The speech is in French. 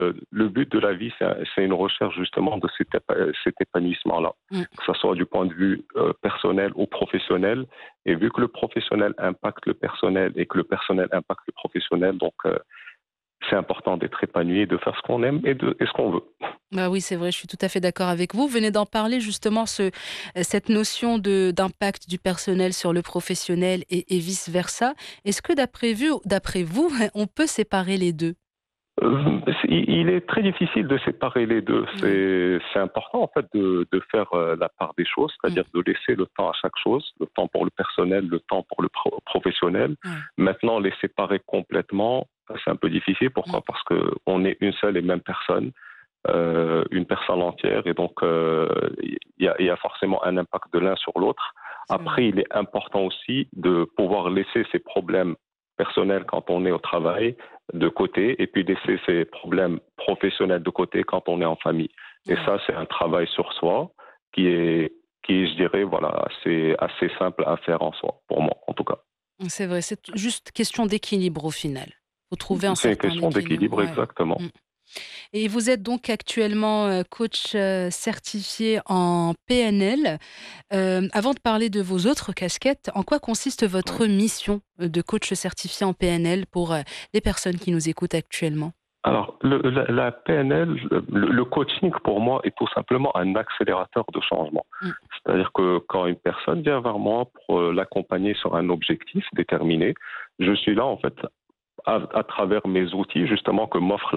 le but de la vie, c'est une recherche justement de cet épanouissement-là, Mmh. que ce soit du point de vue personnel ou professionnel. Et vu que le professionnel impacte le personnel et que le personnel impacte le professionnel, donc c'est important d'être épanoui, de faire ce qu'on aime et ce qu'on veut. Bah oui, c'est vrai, je suis tout à fait d'accord avec vous. Vous venez d'en parler justement, cette notion d'impact du personnel sur le professionnel et vice-versa. Est-ce que d'après vous, on peut séparer les deux? Il est très difficile de séparer les deux. Ouais. C'est important en fait de faire la part des choses, Mmh. c'est-à-dire de laisser le temps à chaque chose, le temps pour le personnel, le temps pour le professionnel. Ouais. Maintenant, les séparer complètement, c'est un peu difficile. Mmh. Pourquoi? Parce que on est une seule et même personne, une personne entière, et donc il y a forcément un impact de l'un sur l'autre. C'est vrai. Après, il est important aussi de pouvoir laisser ses problèmes personnels quand on est au travail de côté et puis laisser ses problèmes professionnels de côté quand on est en famille. Et Ouais. ça, c'est un travail sur soi qui est, je dirais, voilà, assez simple à faire en soi, pour moi, en tout cas. C'est vrai, c'est juste question d'équilibre au final. Faut trouver un C'est une certain question équilibre, d'équilibre, ouais. exactement. Mmh. Et vous êtes donc actuellement, coach, certifié en PNL. Avant de parler de vos autres casquettes, en quoi consiste Oui. votre mission, de coach certifié en PNL pour, les personnes qui nous écoutent actuellement? Alors, la PNL, le coaching, pour moi, est tout simplement un accélérateur de changement. Mmh. C'est-à-dire que quand une personne vient vers moi pour l'accompagner sur un objectif déterminé, je suis là, en fait, à travers mes outils, justement, que m'offre